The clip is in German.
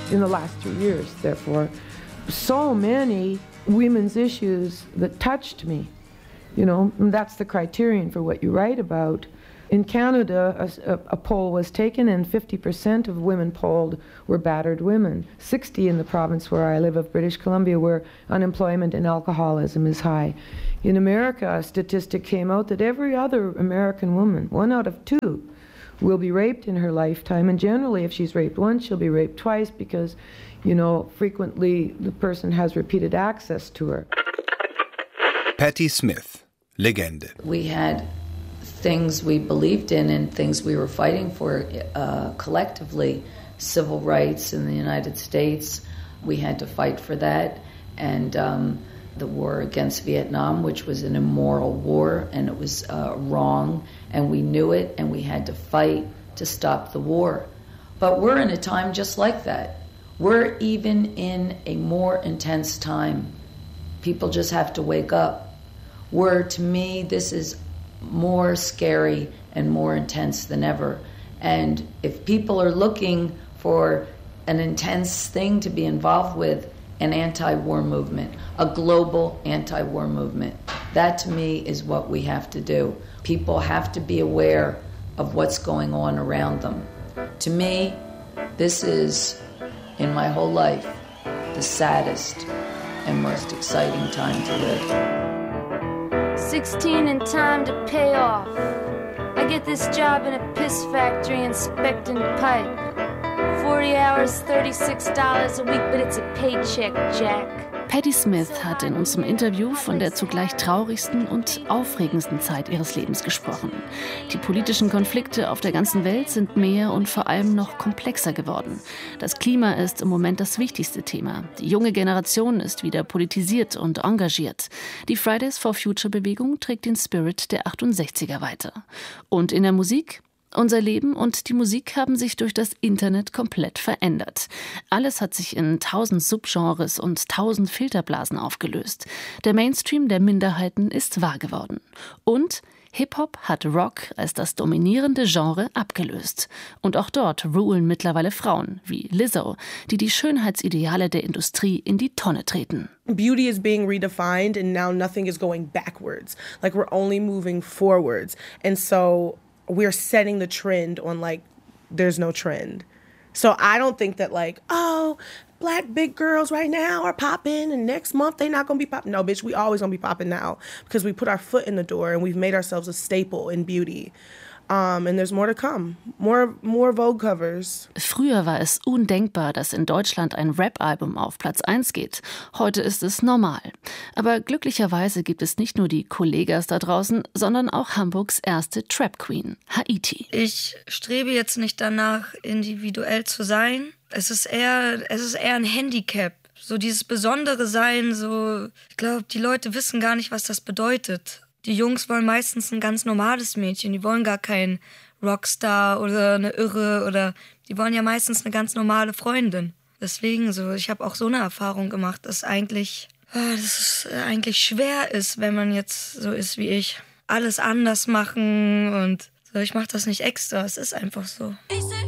in the last 2 years, therefore, so many women's issues that touched me. You know, and that's the criterion for what you write about. In Canada, a poll was taken and 50% of women polled were battered women. 60 in the province where I live of British Columbia, where unemployment and alcoholism is high. In America, a statistic came out that every other American woman, 1 out of 2, will be raped in her lifetime. And generally, if she's raped once, she'll be raped twice because, you know, frequently the person has repeated access to her. Patti Smith, Legende. We had things we believed in and things we were fighting for collectively. Civil rights in the United States, we had to fight for that. And the war against Vietnam, which was an immoral war, and it was wrong, and we knew it, and we had to fight to stop the war. But we're in a time just like that. We're even in a more intense time. People just have to wake up. To me, this is more scary and more intense than ever. And if people are looking for an intense thing to be involved with, an anti-war movement, a global anti-war movement, that to me is what we have to do. People have to be aware of what's going on around them. To me, this is, in my whole life, the saddest and most exciting time to live. 16 and time to pay off. I get this job in a piss factory inspecting pipe. 40 hours, $36 a week, but it's a paycheck, Jack. Patti Smith hat in unserem Interview von der zugleich traurigsten und aufregendsten Zeit ihres Lebens gesprochen. Die politischen Konflikte auf der ganzen Welt sind mehr und vor allem noch komplexer geworden. Das Klima ist im Moment das wichtigste Thema. Die junge Generation ist wieder politisiert und engagiert. Die Fridays for Future Bewegung trägt den Spirit der 68er weiter. Und in der Musik? Unser Leben und die Musik haben sich durch das Internet komplett verändert. Alles hat sich in 1000 Subgenres und 1000 Filterblasen aufgelöst. Der Mainstream der Minderheiten ist wahr geworden. Und Hip-Hop hat Rock als das dominierende Genre abgelöst. Und auch dort rulen mittlerweile Frauen wie Lizzo, die die Schönheitsideale der Industrie in die Tonne treten. Beauty is being redefined and now nothing is going backwards. Like we're only moving forwards. And so we're setting the trend on like there's no trend. So I don't think that like, oh, black big girls right now are popping and next month they're not gonna be popping. No, bitch, we always gonna be popping now because we put our foot in the door and we've made ourselves a staple in beauty. And there's more to come. More Vogue covers. Früher war es undenkbar, dass in Deutschland ein Rap-Album auf Platz 1 geht. Heute ist es normal. Aber glücklicherweise gibt es nicht nur die Kollegas da draußen, sondern auch Hamburgs erste Trap-Queen, Haiti. Ich strebe jetzt nicht danach, individuell zu sein. Es ist eher ein Handicap. So dieses besondere Sein, so, ich glaube, die Leute wissen gar nicht, was das bedeutet. Die Jungs wollen meistens ein ganz normales Mädchen, die wollen gar keinen Rockstar oder eine Irre oder die wollen ja meistens eine ganz normale Freundin. Deswegen so, ich habe auch so eine Erfahrung gemacht, dass es eigentlich schwer ist, wenn man jetzt so ist wie ich. Alles anders machen und so, ich mache das nicht extra, es ist einfach so.